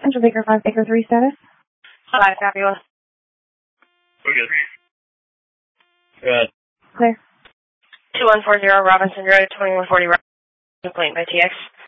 Central Baker 5, Baker 3 status. Hi, fabulous. We're good. Good. Clear. 2140 Robinson Road, 2140 Robinson, complaint by TX.